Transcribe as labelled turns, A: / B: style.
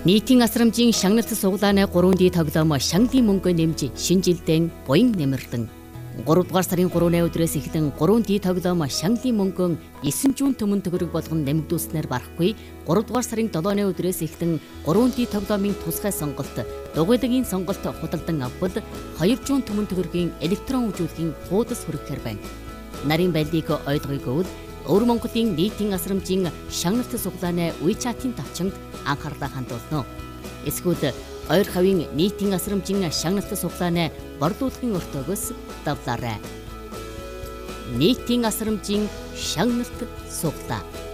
A: Нийтийн асрамжийн шагналт суглааны 3D тоглоом Шангли мөнгө нэмж шинэ жилдээ буян нэмэрлэн 3 дугаар сарын 3-ны өдрөөс эхлэн 3D тоглоом Шангли мөнгөн 9 жүүн төмөн төгрөг болгон нэмэгдүүлснээр барахгүй 3 дугаар сарын 7-ны өдрөөс эхлэн 3D тоглоомын тусгай сонголт дугуйлагын сонголт худалдан авбал 2 жүүн төмөн төгрөгийн электрон үжүүлэхийн хуудас хүрэхээр байна. Нарийн байлиг ойлгоёгүй бол Өвөр Монголын нийтийн асрамжийн шагналт суглааны WeChat-ийн тавчинд анхаарлаа хандуулно. Эсвэл ойр хавийн нийтийн асрамжийн шагналт суглааны борлуулалтын өртөөгөөс давлаарай. Нийтийн асрамжийн шагналт суглаа.